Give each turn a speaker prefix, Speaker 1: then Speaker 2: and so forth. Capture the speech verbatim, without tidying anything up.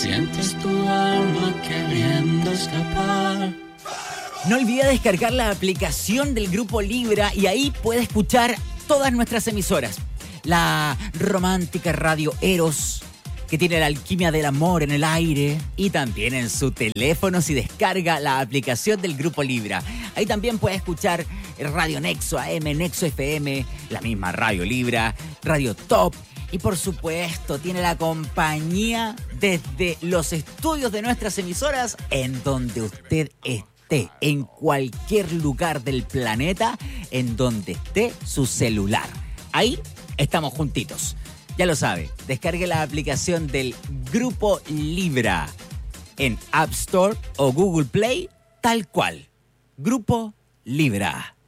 Speaker 1: Sientes tu alma queriendo escapar.
Speaker 2: No olvide descargar la aplicación del Grupo Libra y ahí puede escuchar todas nuestras emisoras. La romántica Radio Eros, que tiene la alquimia del amor en el aire, y también en su teléfono si descarga la aplicación del Grupo Libra. Ahí también puede escuchar Radio Nexo A M, Nexo F M, la misma Radio Libra, Radio Top. Y por supuesto, tiene la compañía desde los estudios de nuestras emisoras en donde usted esté, en cualquier lugar del planeta, en donde esté su celular. Ahí estamos juntitos. Ya lo sabe, descargue la aplicación del Grupo Libra en App Store o Google Play, tal cual. Grupo Libra.